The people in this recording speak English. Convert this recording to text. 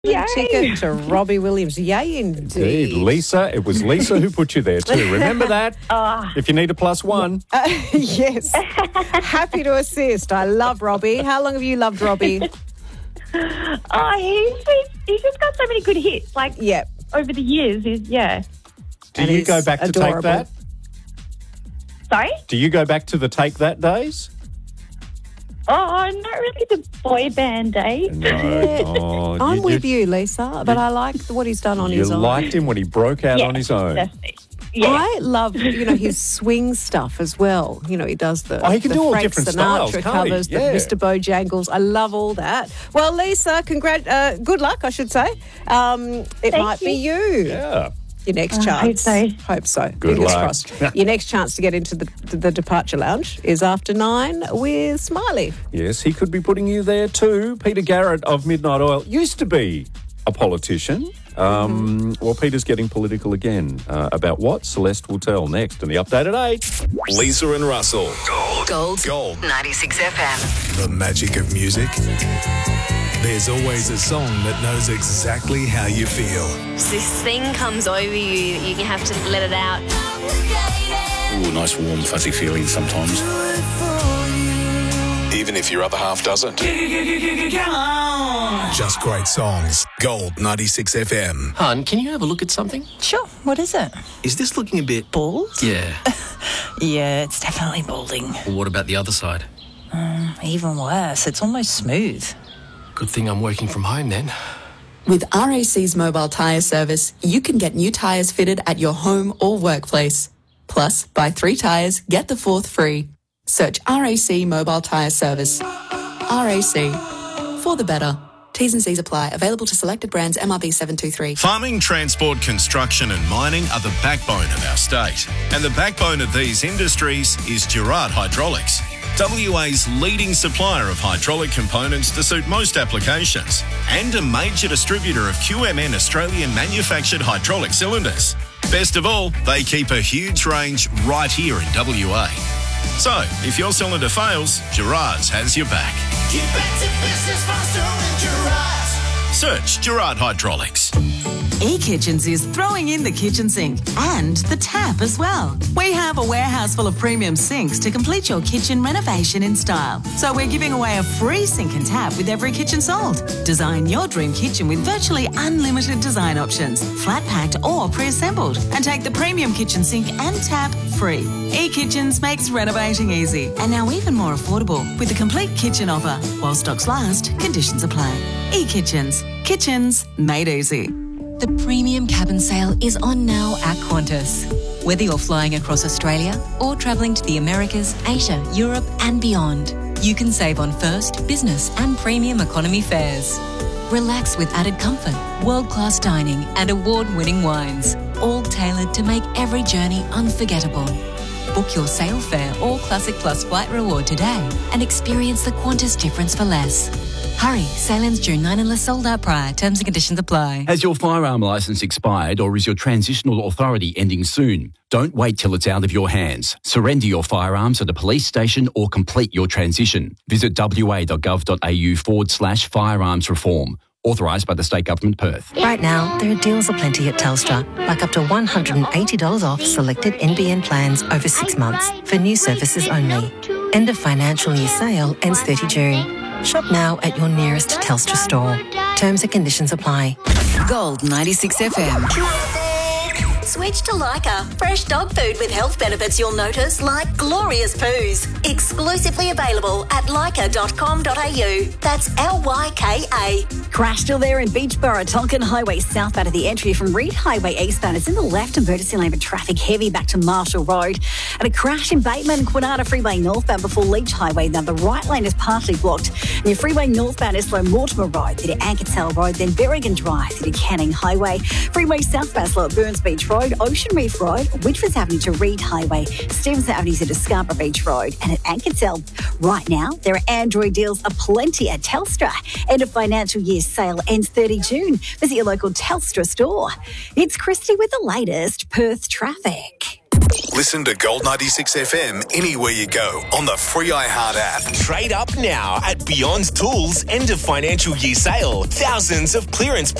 Yay. Ticket to Robbie Williams. Yay, indeed. Lisa. It was Lisa who put you there too. Remember that? If you need a +1. Yes. Happy to assist. I love Robbie. How long have you loved Robbie? He's just got so many good hits. Like, over the years, Do you go back to Take That? Sorry? Do you go back to the Take That days? Oh, not really the boy band days. No. I'm with you, Lisa, but I like what he's done on his own. You liked him when he broke out on his own. Definitely. Yeah. I love, his swing stuff as well. He does the he can do all Frank different Sinatra styles, covers, the Mr. Bojangles. I love all that. Well, Lisa, good luck, I should say. It might be you. Yeah. Your next chance. Hope so. Good Fingers luck. crossed. Your next chance to get into the departure lounge is after 9 with Smiley. Yes, he could be putting you there too. Peter Garrett of Midnight Oil used to be a politician. Well, Peter's getting political again. About what? Celeste will tell next in the Update at 8. Lisa and Russell. Gold 96 FM. The magic of music. There's always a song that knows exactly how you feel. This thing comes over you, you have to let it out. Ooh, nice warm fuzzy feeling sometimes. Even if your other half doesn't. Just great songs. Gold 96 FM. Hun, can you have a look at something? Sure. What is it? Is this looking a bit... Bald? Yeah. Yeah, it's definitely balding. Well, what about the other side? Even worse. It's almost smooth. Good thing I'm working from home then. With RAC's mobile tyre service, you can get new tyres fitted at your home or workplace. Plus, buy 3 tyres, get the 4th free. Search RAC Mobile Tyre Service. RAC. For the better. T's and C's apply. Available to selected brands. MRB 723. Farming, transport, construction and mining are the backbone of our state. And the backbone of these industries is Gerard Hydraulics, WA's leading supplier of hydraulic components to suit most applications and a major distributor of QMN Australian manufactured hydraulic cylinders. Best of all, they keep a huge range right here in WA. So, if your cylinder fails, Gerard's has your back. Get back to business faster with Gerard's. Search Gerard Hydraulics. eKitchens is throwing in the kitchen sink and the tap as well. We have a warehouse full of premium sinks to complete your kitchen renovation in style. So we're giving away a free sink and tap with every kitchen sold. Design your dream kitchen with virtually unlimited design options, flat packed or pre-assembled, and take the premium kitchen sink and tap free. eKitchens makes renovating easy and now even more affordable with a complete kitchen offer. While stocks last, conditions apply. eKitchens. Kitchens made easy. The premium cabin sale is on now at Qantas. Whether you're flying across Australia or travelling to the Americas, Asia, Europe and beyond, you can save on first, business and premium economy fares. Relax with added comfort, world-class dining and award-winning wines, all tailored to make every journey unforgettable. Book your sale fare or Classic Plus flight reward today and experience the Qantas difference for less. Hurry, sale ends June 9 unless sold out prior. Terms and conditions apply. Has your firearm licence expired or is your transitional authority ending soon? Don't wait till it's out of your hands. Surrender your firearms at a police station or complete your transition. Visit wa.gov.au/firearms reform. Authorised by the State Government, Perth. Right now, there are deals aplenty at Telstra, like up to $180 off selected NBN plans over 6 months for new services only. End of financial year sale ends 30 June. Shop now at your nearest Telstra store. Terms and conditions apply. Gold 96 FM. Switch to Leica. Fresh dog food with health benefits you'll notice, like glorious poos. Exclusively available at leica.com.au. That's LYKA. Crash still there in Beachboro, Tonkin Highway southbound at the entry from Reed Highway eastbound. It's in the left emergency lane, but traffic heavy back to Marshall Road. And a crash in Bateman, Kwinana Freeway northbound before Leach Highway. Now the right lane is partially blocked. And your freeway northbound is slow Mortimer Road through to Ankertell Road, then Berrigan Drive through to Canning Highway. Freeway southbound slow at Burns Beach Road, Ocean Reef Road, Whitworth Avenue to Reed Highway, Stevenson Avenue to Scarborough Beach Road, and at Ankertell. Right now, there are Android deals aplenty at Telstra. End of financial year sale ends 30 June. Visit your local Telstra store. It's Christy with the latest Perth traffic. Listen to Gold 96 FM anywhere you go on the free iHeart app. Trade up now at Beyond Tools end of financial year sale. Thousands of clearance